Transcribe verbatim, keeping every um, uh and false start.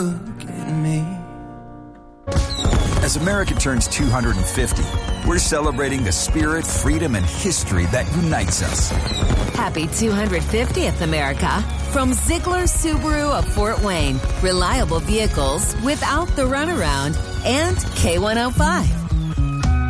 look at me. As America turns two hundred fifty, we're celebrating the spirit, freedom, and history that unites us. Happy two hundred fiftieth, America. From Ziegler Subaru of Fort Wayne. Reliable vehicles without the runaround. And K one oh five.